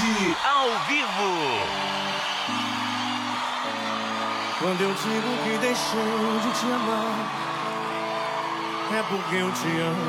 ao vivo. Quando eu digo que deixei de te amar, é porque eu te amo.